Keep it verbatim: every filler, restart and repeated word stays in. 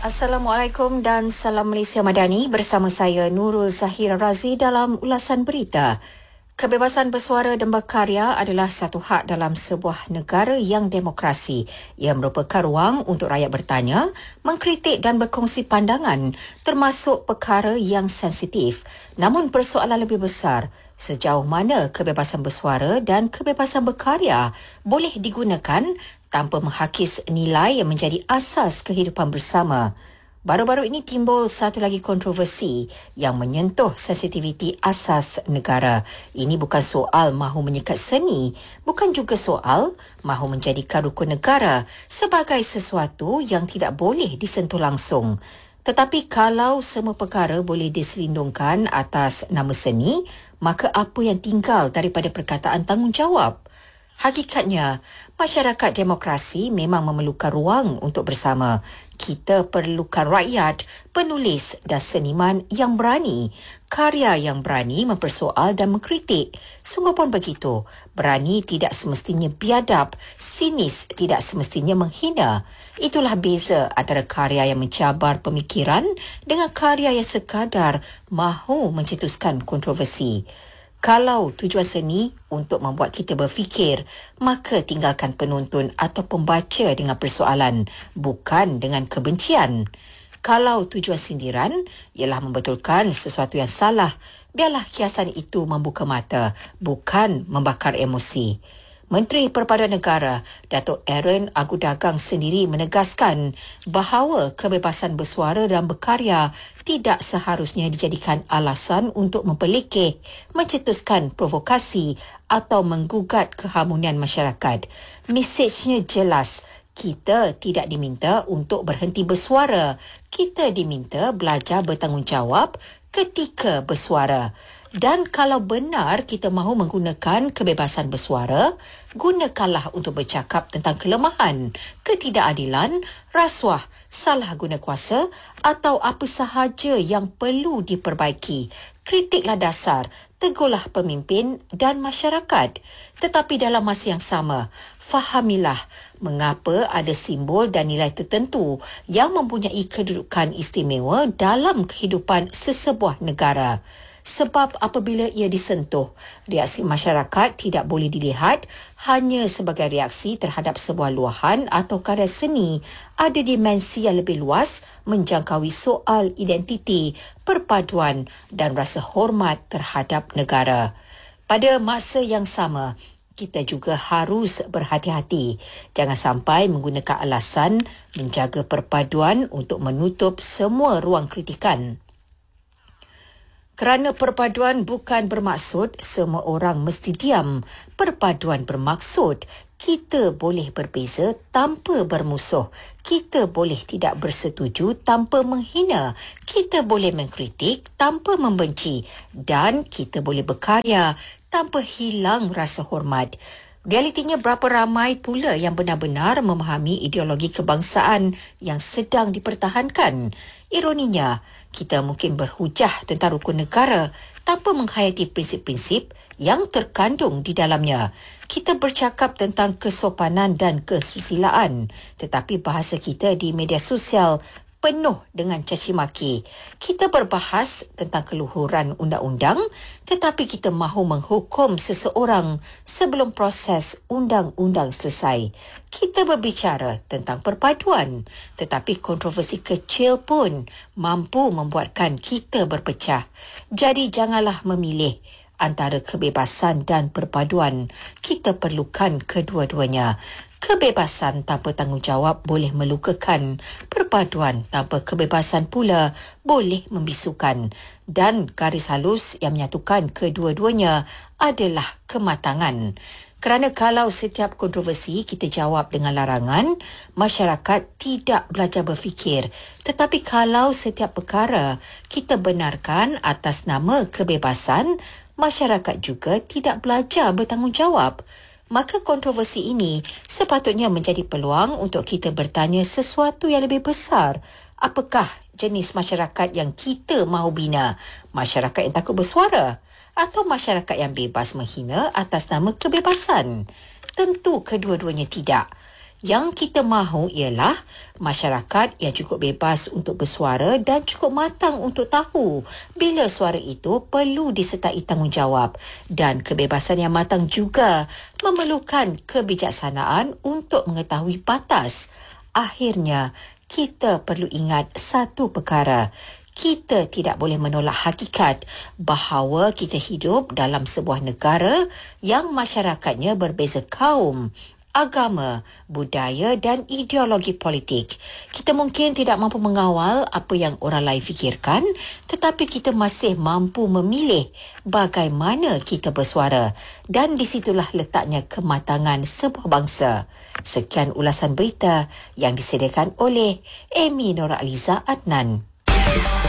Assalamualaikum dan salam Malaysia Madani, bersama saya Nurul Zahira Razi dalam ulasan berita. Kebebasan bersuara dan berkarya adalah satu hak dalam sebuah negara yang demokrasi. Ia merupakan ruang untuk rakyat bertanya, mengkritik dan berkongsi pandangan, termasuk perkara yang sensitif. Namun persoalan lebih besar, sejauh mana kebebasan bersuara dan kebebasan berkarya boleh digunakan tanpa menghakis nilai yang menjadi asas kehidupan bersama. Baru-baru ini timbul satu lagi kontroversi yang menyentuh sensitiviti asas negara. Ini bukan soal mahu menyekat seni, bukan juga soal mahu menjadikan rukun negara sebagai sesuatu yang tidak boleh disentuh langsung. Tetapi kalau semua perkara boleh diselindungkan atas nama seni, maka apa yang tinggal daripada perkataan tanggungjawab? Hakikatnya, masyarakat demokrasi memang memerlukan ruang untuk bersama. Kita perlukan rakyat, penulis dan seniman yang berani, karya yang berani mempersoal dan mengkritik. Sungguh pun begitu, berani tidak semestinya biadab, sinis tidak semestinya menghina. Itulah beza antara karya yang mencabar pemikiran dengan karya yang sekadar mahu mencetuskan kontroversi. Kalau tujuan seni untuk membuat kita berfikir, maka tinggalkan penonton atau pembaca dengan persoalan, bukan dengan kebencian. Kalau tujuan sindiran ialah membetulkan sesuatu yang salah, biarlah kiasan itu membuka mata, bukan membakar emosi. Menteri Perpaduan Negara, Datuk Aaron Agudagang sendiri menegaskan bahawa kebebasan bersuara dan berkarya tidak seharusnya dijadikan alasan untuk memperlekeh, mencetuskan provokasi atau menggugat keharmonian masyarakat. Mesejnya jelas, kita tidak diminta untuk berhenti bersuara. Kita diminta belajar bertanggungjawab ketika bersuara. Dan kalau benar kita mahu menggunakan kebebasan bersuara, gunakanlah untuk bercakap tentang kelemahan, ketidakadilan, rasuah, salah guna kuasa atau apa sahaja yang perlu diperbaiki. Kritiklah dasar, tegurlah pemimpin dan masyarakat. Tetapi dalam masa yang sama, fahamilah mengapa ada simbol dan nilai tertentu yang mempunyai kedudukan istimewa dalam kehidupan sesebuah negara. Sebab apabila ia disentuh, reaksi masyarakat tidak boleh dilihat hanya sebagai reaksi terhadap sebuah luahan atau karya seni. Ada dimensi yang lebih luas menjangkaui soal identiti, perpaduan dan rasa hormat terhadap negara. Pada masa yang sama, kita juga harus berhati-hati. Jangan sampai menggunakan alasan menjaga perpaduan untuk menutup semua ruang kritikan. Kerana perpaduan bukan bermaksud semua orang mesti diam. Perpaduan bermaksud kita boleh berbeza tanpa bermusuh. Kita boleh tidak bersetuju tanpa menghina. Kita boleh mengkritik tanpa membenci. Dan kita boleh berkarya tanpa hilang rasa hormat. Realitinya berapa ramai pula yang benar-benar memahami ideologi kebangsaan yang sedang dipertahankan. Ironinya, kita mungkin berhujah tentang rukun negara tanpa menghayati prinsip-prinsip yang terkandung di dalamnya. Kita bercakap tentang kesopanan dan kesusilaan, tetapi bahasa kita di media sosial penuh dengan caci maki. Kita berbahas tentang keluhuran undang-undang, tetapi kita mahu menghukum seseorang sebelum proses undang-undang selesai. Kita berbicara tentang perpaduan, tetapi kontroversi kecil pun mampu membuatkan kita berpecah. Jadi janganlah memilih antara kebebasan dan perpaduan. Kita perlukan kedua-duanya. Kebebasan tanpa tanggungjawab boleh melukakan. Perpaduan tanpa kebebasan pula boleh membisukan. Dan garis halus yang menyatukan kedua-duanya adalah kematangan. Kerana kalau setiap kontroversi kita jawab dengan larangan, masyarakat tidak belajar berfikir. Tetapi kalau setiap perkara kita benarkan atas nama kebebasan, masyarakat juga tidak belajar bertanggungjawab. Maka kontroversi ini sepatutnya menjadi peluang untuk kita bertanya sesuatu yang lebih besar. Apakah jenis masyarakat yang kita mahu bina? Masyarakat yang takut bersuara? Atau masyarakat yang bebas menghina atas nama kebebasan? Tentu kedua-duanya tidak. Yang kita mahu ialah masyarakat yang cukup bebas untuk bersuara dan cukup matang untuk tahu bila suara itu perlu disertai tanggungjawab. Dan kebebasan yang matang juga memerlukan kebijaksanaan untuk mengetahui batas. Akhirnya, kita perlu ingat satu perkara. Kita tidak boleh menolak hakikat bahawa kita hidup dalam sebuah negara yang masyarakatnya berbeza kaum, agama, budaya dan ideologi politik. Kita mungkin tidak mampu mengawal apa yang orang lain fikirkan, tetapi kita masih mampu memilih bagaimana kita bersuara. Dan di situlah letaknya kematangan sebuah bangsa. Sekian ulasan berita yang disediakan oleh Amy Nora Aliza Adnan.